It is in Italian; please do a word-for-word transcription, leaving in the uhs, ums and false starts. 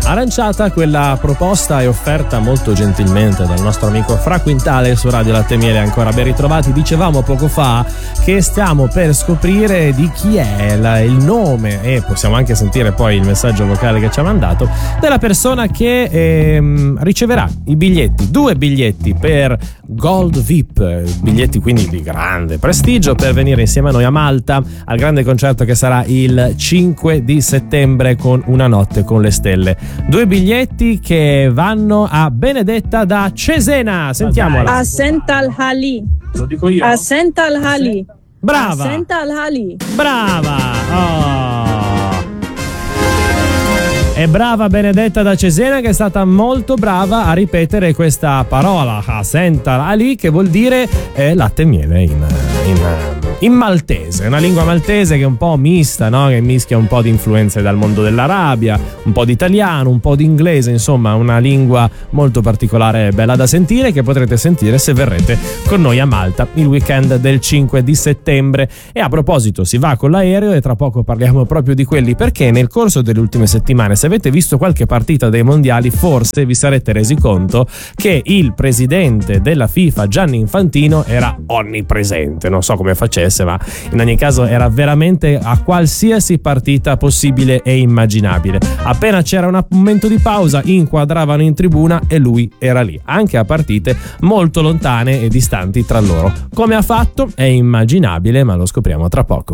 aranciata quella proposta e offerta molto gentilmente dal nostro amico Fra Quintale su Radio Latte e Miele. Ancora ben ritrovati. Dicevamo poco fa che stiamo per scoprire di chi è la, il nome, e possiamo anche sentire poi il messaggio vocale che ci ha mandato, della persona che ehm, riceverà i biglietti, due biglietti per Gold V I P, biglietti quindi di grande prestigio per venire insieme a noi a Malta al grande concerto che sarà il cinque di settembre con Una notte con le stelle. Due biglietti che vanno a Benedetta da Cesena. Sentiamola. A Sental Hali. Lo dico io. A Sental Hali. Brava. A Sental Hali. Brava. Oh. È brava Benedetta da Cesena, che è stata molto brava a ripetere questa parola, Sental Ali, che vuol dire eh, latte e miele in, in, in maltese. Una lingua maltese che è un po' mista, no? Che mischia un po' di influenze dal mondo dell'Arabia, un po' di italiano, un po' di inglese, insomma una lingua molto particolare e bella da sentire, che potrete sentire se verrete con noi a Malta il weekend del cinque di settembre. E a proposito, si va con l'aereo e tra poco parliamo proprio di quelli, perché nel corso delle ultime settimane, se avete visto qualche partita dei mondiali, forse vi sarete resi conto che il presidente della FIFA Gianni Infantino era onnipresente. Non so come facesse, ma in ogni caso era veramente a qualsiasi partita possibile e immaginabile. Appena c'era un momento di pausa inquadravano in tribuna e lui era lì, anche a partite molto lontane e distanti tra loro. Come ha fatto è immaginabile, ma lo scopriamo tra poco.